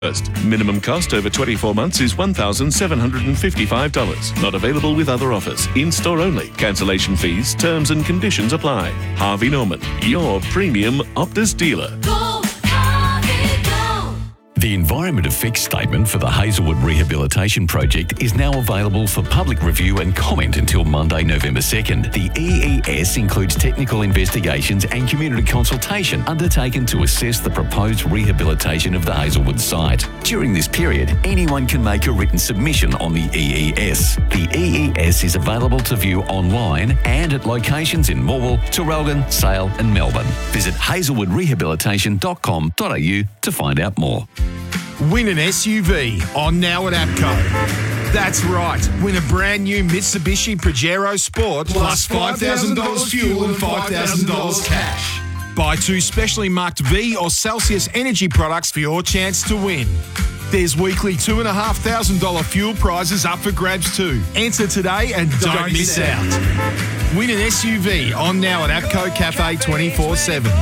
First, minimum cost over 24 months is $1,755. Not available with other offers. In-store only. Cancellation fees, terms and conditions apply. Harvey Norman, your premium Optus dealer. The Environment Effects Statement for the Hazelwood Rehabilitation Project is now available for public review and comment until Monday, November 2nd. The EES includes technical investigations and community consultation undertaken to assess the proposed rehabilitation of the Hazelwood site. During this period, anyone can make a written submission on the EES. The EES is available to view online and at locations in Morwell, Traralgon, Sale and Melbourne. Visit hazelwoodrehabilitation.com.au to find out more. Win an SUV on Now at APCO. That's right. Win a brand new Mitsubishi Pajero Sport plus $5,000 fuel and $5,000 cash. Buy 2 specially marked V or Celsius energy products for your chance to win. There's weekly $2,500 fuel prizes up for grabs too. Enter today and don't miss out. Win an SUV on Now at APCO Cafe 24/7.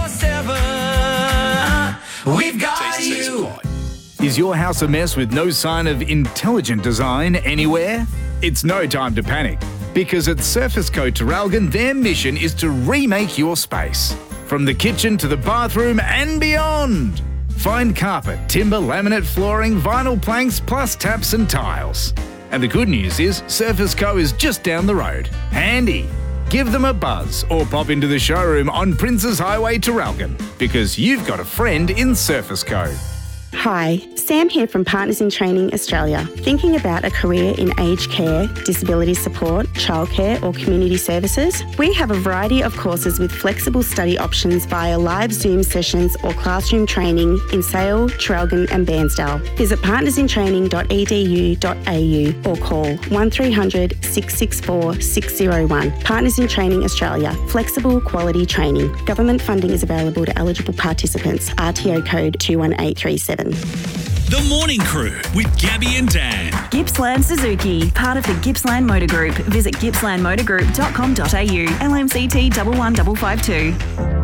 We've got you. Is your house a mess with no sign of intelligent design anywhere? It's no time to panic, because at Surface Co Traralgon, their mission is to remake your space. From the kitchen to the bathroom and beyond. Find carpet, timber, laminate flooring, vinyl planks, plus taps and tiles. And the good news is Surface Co is just down the road. Handy. Give them a buzz or pop into the showroom on Princes Highway, Traralgon, because you've got a friend in Surface Co. Hi, Sam here from Partners in Training Australia. Thinking about a career in aged care, disability support, childcare or community services? We have a variety of courses with flexible study options via live Zoom sessions or classroom training in Sale, Traralgon and Bairnsdale. Visit partnersintraining.edu.au or call 1300 664 601. Partners in Training Australia. Flexible quality training. Government funding is available to eligible participants. RTO code 21837. The Morning Crew with Gabby and Dan. Gippsland Suzuki, part of the Gippsland Motor Group. Visit gippslandmotorgroup.com.au. LMCT 11552.